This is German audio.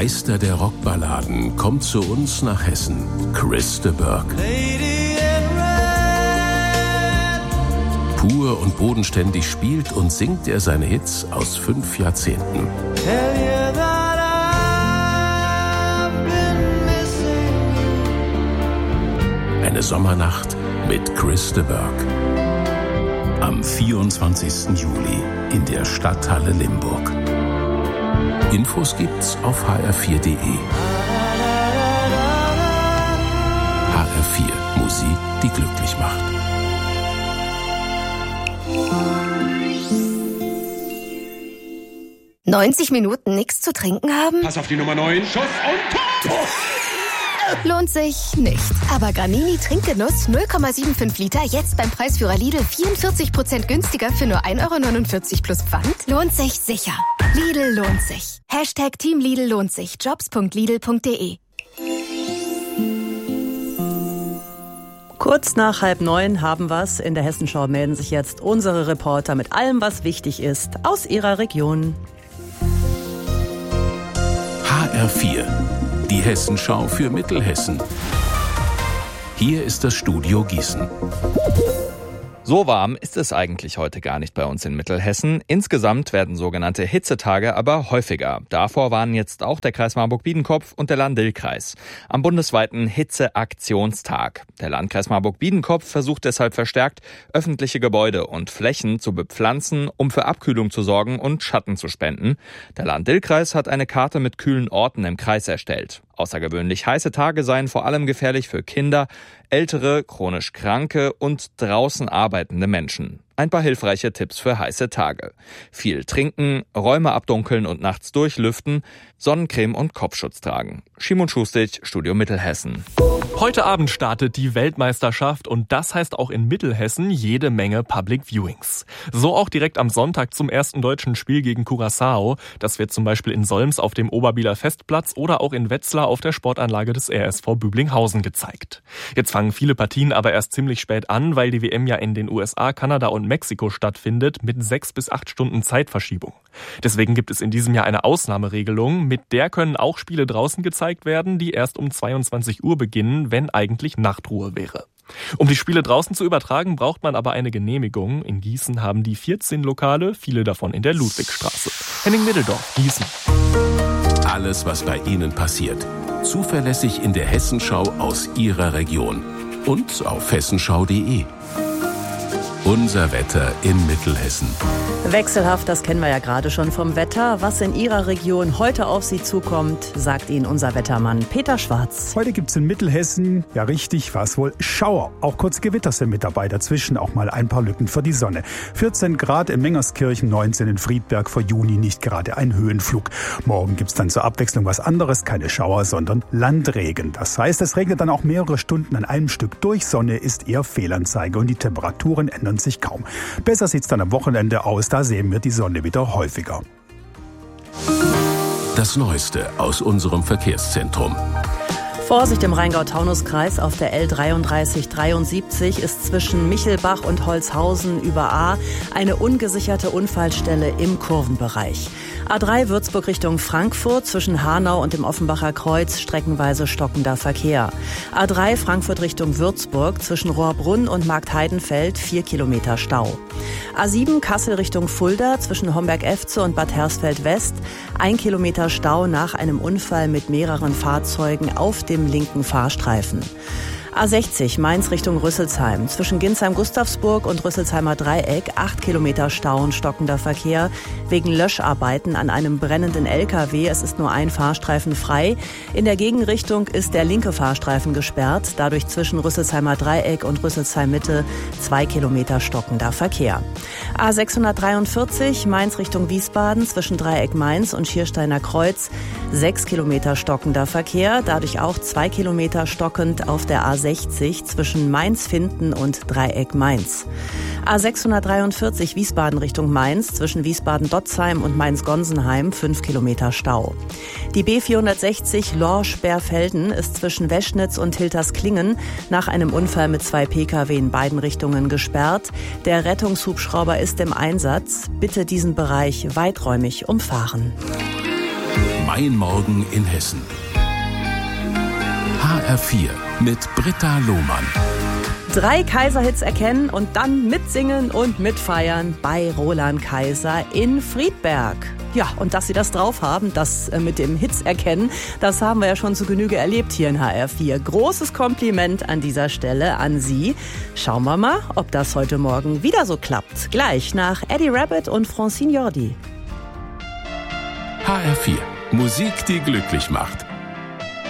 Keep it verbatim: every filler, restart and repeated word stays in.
Meister der Rockballaden kommt zu uns nach Hessen. Chris de Burgh. Pur und bodenständig spielt und singt er seine Hits aus fünf Jahrzehnten. Eine Sommernacht mit Chris de Burgh. Am vierundzwanzigsten Juli in der Stadthalle Limburg. Infos gibt's auf h r vier punkt d e. H R vier, Musik, die glücklich macht. neunzig Minuten nichts zu trinken haben? Pass auf die Nummer neun. Schuss und Tor! Lohnt sich nicht. Aber Granini Trinkgenuss null Komma fünfundsiebzig Liter jetzt beim Preisführer Lidl vierundvierzig Prozent günstiger für nur ein Euro neunundvierzig plus Pfand. Lohnt sich sicher. Lidl lohnt sich. Hashtag Team Lidl lohnt sich. jobs punkt lidl punkt d e. Kurz nach halb neun haben wir's. In der Hessenschau melden sich jetzt unsere Reporter mit allem, was wichtig ist, aus ihrer Region. H R vier, die Hessenschau für Mittelhessen. Hier ist das Studio Gießen. So warm ist es eigentlich heute gar nicht bei uns in Mittelhessen. Insgesamt werden sogenannte Hitzetage aber häufiger. Davor waren jetzt auch der Kreis Marburg-Biedenkopf und der Lahn-Dill-Kreis am bundesweiten Hitzeaktionstag. Der Landkreis Marburg-Biedenkopf versucht deshalb verstärkt, öffentliche Gebäude und Flächen zu bepflanzen, um für Abkühlung zu sorgen und Schatten zu spenden. Der Lahn-Dill-Kreis hat eine Karte mit kühlen Orten im Kreis erstellt. Außergewöhnlich heiße Tage seien vor allem gefährlich für Kinder, ältere, chronisch Kranke und draußen arbeitende Menschen. Ein paar hilfreiche Tipps für heiße Tage. Viel trinken, Räume abdunkeln und nachts durchlüften, Sonnencreme und Kopfschutz tragen. Schimon Schustig, Studio Mittelhessen. Heute Abend startet die Weltmeisterschaft und das heißt auch in Mittelhessen jede Menge Public Viewings. So auch direkt am Sonntag zum ersten deutschen Spiel gegen Curaçao. Das wird zum Beispiel in Solms auf dem Oberbieler Festplatz oder auch in Wetzlar auf der Sportanlage des R S V Büblinghausen gezeigt. Jetzt fangen viele Partien aber erst ziemlich spät an, weil die W M ja in den U S A, Kanada und Mexiko stattfindet mit sechs bis acht Stunden Zeitverschiebung. Deswegen gibt es in diesem Jahr eine Ausnahmeregelung. Mit der können auch Spiele draußen gezeigt werden, die erst um zweiundzwanzig Uhr beginnen, wenn eigentlich Nachtruhe wäre. Um die Spiele draußen zu übertragen, braucht man aber eine Genehmigung. In Gießen haben die vierzehn Lokale, viele davon in der Ludwigstraße. Henning Middeldorf, Gießen. Alles, was bei Ihnen passiert. Zuverlässig in der Hessenschau aus Ihrer Region. Und auf hessenschau punkt d e. Unser Wetter in Mittelhessen. Wechselhaft, das kennen wir ja gerade schon vom Wetter. Was in Ihrer Region heute auf Sie zukommt, sagt Ihnen unser Wettermann Peter Schwarz. Heute gibt es in Mittelhessen, ja richtig, was wohl, Schauer. Auch kurze Gewitter sind mit dabei, dazwischen auch mal ein paar Lücken für die Sonne. vierzehn Grad in Mengerskirchen, neunzehn in Friedberg, für Juni nicht gerade ein Höhenflug. Morgen gibt es dann zur Abwechslung was anderes, keine Schauer, sondern Landregen. Das heißt, es regnet dann auch mehrere Stunden an einem Stück durch. Sonne ist eher Fehlanzeige und die Temperaturen ändern sich kaum. Besser sieht's dann am Wochenende aus, da sehen wir die Sonne wieder häufiger. Das Neueste aus unserem Verkehrszentrum. Vorsicht im Rheingau-Taunus-Kreis auf der L dreiunddreißig dreiundsiebzig ist zwischen Michelbach und Holzhausen über A eine ungesicherte Unfallstelle im Kurvenbereich. A drei Würzburg Richtung Frankfurt zwischen Hanau und dem Offenbacher Kreuz streckenweise stockender Verkehr. A drei Frankfurt Richtung Würzburg zwischen Rohrbrunn und Marktheidenfeld vier Kilometer Stau. A sieben Kassel Richtung Fulda zwischen Homberg-Efze und Bad Hersfeld West ein Kilometer Stau nach einem Unfall mit mehreren Fahrzeugen auf dem linken Fahrstreifen. A sechzig Mainz Richtung Rüsselsheim zwischen Ginsheim-Gustavsburg und Rüsselsheimer Dreieck acht Kilometer Stau und stockender Verkehr wegen Löscharbeiten an einem brennenden L K W. Es ist nur ein Fahrstreifen frei. In der Gegenrichtung ist der linke Fahrstreifen gesperrt. Dadurch zwischen Rüsselsheimer Dreieck und Rüsselsheim Mitte zwei Kilometer stockender Verkehr. A sechshundertdreiundvierzig Mainz Richtung Wiesbaden zwischen Dreieck Mainz und Schiersteiner Kreuz sechs Kilometer stockender Verkehr. Dadurch auch zwei Kilometer stockend auf der A sechzig zwischen Mainz-Finden und Dreieck Mainz. A sechshundertdreiundvierzig Wiesbaden Richtung Mainz zwischen Wiesbaden-Dotzheim und Mainz-Gonsenheim fünf Kilometer Stau. Die B vierhundertsechzig Lorsch-Berfelden ist zwischen Weschnitz und Hiltersklingen nach einem Unfall mit zwei Pkw in beiden Richtungen gesperrt. Der Rettungshubschrauber ist im Einsatz. Bitte diesen Bereich weiträumig umfahren. Mein Morgen in Hessen. H R vier mit Britta Lohmann. Drei Kaiser-Hits erkennen und dann mitsingen und mitfeiern bei Roland Kaiser in Friedberg. Ja, und dass Sie das drauf haben, das mit dem Hits erkennen, das haben wir ja schon zu Genüge erlebt hier in H R vier. Großes Kompliment an dieser Stelle an Sie. Schauen wir mal, ob das heute Morgen wieder so klappt. Gleich nach Eddie Rabbitt und Francine Jordi. H R vier. Musik, die glücklich macht.